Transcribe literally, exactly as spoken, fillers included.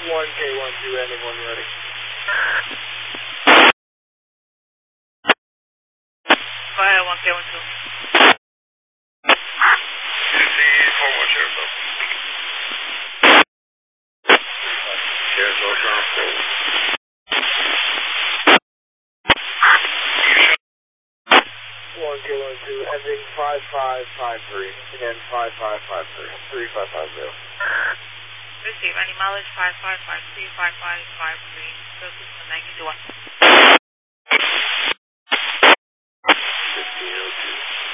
one K one two, ending one ready. Go ahead, one K one two. C C four one zero, bro. There's no transport. one K one two, ending five five five three. Again, five five five three. three five five zero. Receive any mileage five five five three five five five three. Go to the negative one.